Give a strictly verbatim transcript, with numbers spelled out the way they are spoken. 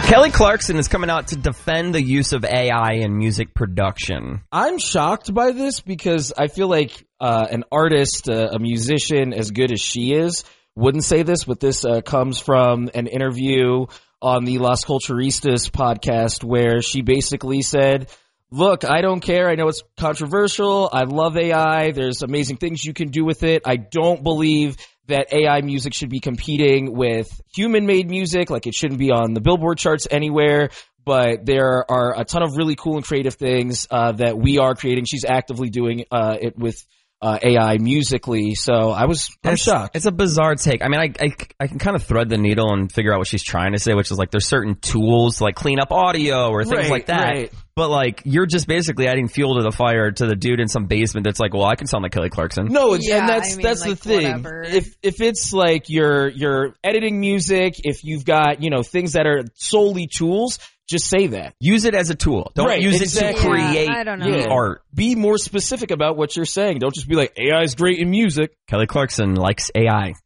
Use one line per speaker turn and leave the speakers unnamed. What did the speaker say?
Kelly Clarkson is coming out to defend the use of A I in music production.
I'm shocked by this because I feel like uh, an artist, uh, a musician as good as she is, wouldn't say this, but this uh, comes from an interview on the Las Culturistas podcast where she basically said, look, I don't care. I know it's controversial. I love A I. There's amazing things you can do with it. I don't believe that A I music should be competing with human-made music, like it shouldn't be on the Billboard charts anywhere, but there are a ton of really cool and creative things uh, that we are creating. She's actively doing uh, it with uh, A I musically, so I was I'm
it's,
shocked.
It's a bizarre take. I mean, I, I, I can kind of thread the needle and figure out what she's trying to say, which is like there's certain tools to like clean up audio or things
Right,
like that.
right.
But like you're just basically adding fuel to the fire to the dude in some basement that's like, well, I can sound like Kelly Clarkson.
No, it's,
Yeah,
and that's
I mean,
that's
like,
the thing.
whatever.
If if it's like you're you're editing music, if you've got, you know, things that are solely tools, just say that.
Use it as a tool. Don't
Right,
use
exactly.
it to create
Yeah, I don't know.
the
Yeah.
art.
Be more specific about what you're saying. Don't just be like, A I is great in music.
Kelly Clarkson likes A I.